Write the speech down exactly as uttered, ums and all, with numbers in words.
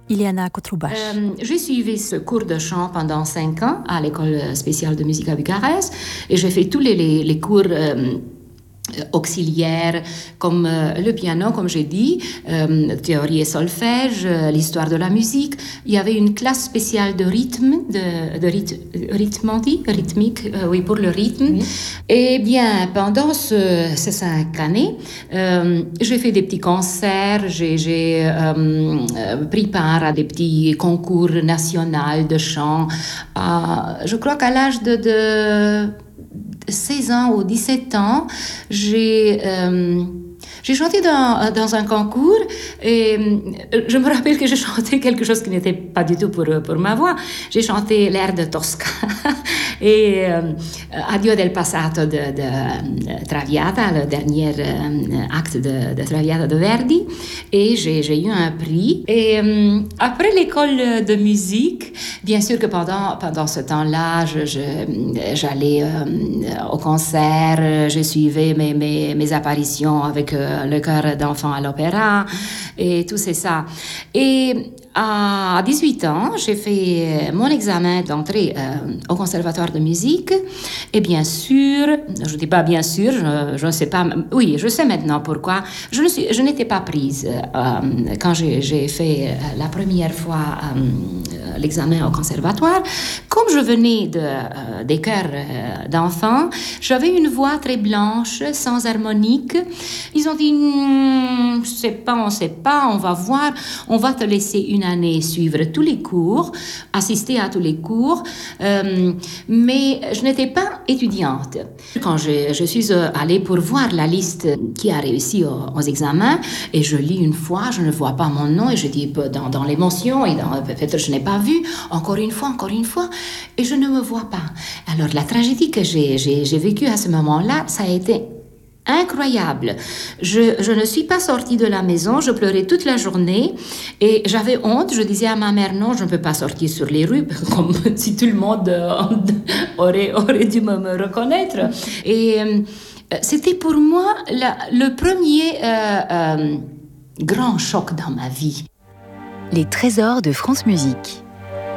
Ileana Cotrubas. Euh, j'ai suivi ce cours de chant pendant cinq ans à l'école spéciale de musique à Bucarest et j'ai fait tous les, les, les cours euh, auxiliaires comme euh, le piano, comme j'ai dit, euh, théorie et solfège, euh, l'histoire de la musique. Il y avait une classe spéciale de rythme, de, de ryth, rythme, on dit, rythmique, euh, oui, pour le rythme. Oui. Et bien, pendant ce, ces cinq années, euh, j'ai fait des petits concerts, j'ai, j'ai euh, pris part à des petits concours nationaux de chant. Euh, je crois qu'à l'âge de, de seize ans ou dix-sept ans, j'ai, euh, j'ai chanté dans, dans un concours et je me rappelle que j'ai chanté quelque chose qui n'était pas du tout pour, pour ma voix. J'ai chanté l'air de Tosca et euh, Addio del passato de, de Traviata, le dernier euh, acte de, de Traviata de Verdi, et j'ai, j'ai eu un prix. Et euh, après l'école de musique, bien sûr que pendant, pendant ce temps-là, je, je, j'allais euh, au concert, je suivais mes, mes, mes apparitions avec euh, le chœur d'enfants à l'opéra et tout c'est ça. Et à dix-huit ans, j'ai fait mon examen d'entrée euh, au conservatoire de musique et bien sûr, je ne dis pas bien sûr, je, je ne sais pas, oui, je sais maintenant pourquoi, je, ne suis, je n'étais pas prise euh, quand j'ai, j'ai fait la première fois euh, l'examen au conservatoire. Comme je venais de, euh, des chœurs euh, d'enfants, j'avais une voix très blanche, sans harmonique. Ils ont dit, hm, je ne sais pas, on ne sait pas, on va voir, on va te laisser une année suivre tous les cours, assister à tous les cours, euh, mais je n'étais pas étudiante. Quand je, je suis allée pour voir la liste qui a réussi aux, aux examens, et je lis une fois, je ne vois pas mon nom, et je dis dans, dans l'émotion, et dans, peut-être je n'ai pas vu, encore une fois, encore une fois, et je ne me vois pas. Alors la tragédie que j'ai, j'ai, j'ai vécue à ce moment-là, ça a été incroyable. Je, je ne suis pas sortie de la maison, je pleurais toute la journée et j'avais honte. Je disais à ma mère, non, je ne peux pas sortir sur les rues, comme si tout le monde aurait, aurait dû me, me reconnaître. Et euh, c'était pour moi la, le premier euh, euh, grand choc dans ma vie. Les trésors de France Musique.